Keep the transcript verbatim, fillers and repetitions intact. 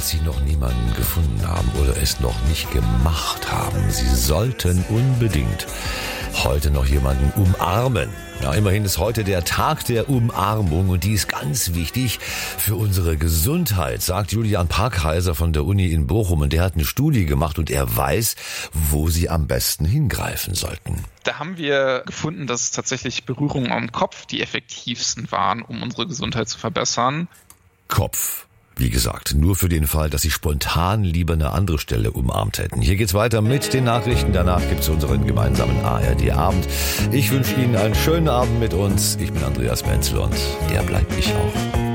Falls Sie noch niemanden gefunden haben oder es noch nicht gemacht haben, Sie sollten unbedingt heute noch jemanden umarmen. Ja, immerhin ist heute der Tag der Umarmung und die ist ganz wichtig für unsere Gesundheit, sagt Julian Parkheiser von der Uni in Bochum. Und der hat eine Studie gemacht und er weiß, wo Sie am besten hingreifen sollten. Da haben wir gefunden, dass tatsächlich Berührungen am Kopf die effektivsten waren, um unsere Gesundheit zu verbessern. Kopf. Wie gesagt, nur für den Fall, dass Sie spontan lieber eine andere Stelle umarmt hätten. Hier geht's weiter mit den Nachrichten. Danach gibt's unseren gemeinsamen A R D-Abend. Ich wünsche Ihnen einen schönen Abend mit uns. Ich bin Andreas Menzel und der bleibt ich auch.